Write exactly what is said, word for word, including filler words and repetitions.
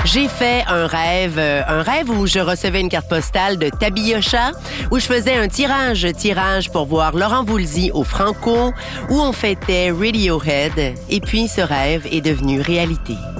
J'ai fait un rêve, euh, un rêve où je recevais une carte postale de Tabiyosha, où je faisais un tirage, tirage pour voir Laurent Voulzy au Franco, où on fêtait Radiohead. Et puis, ce rêve est devenu réalité.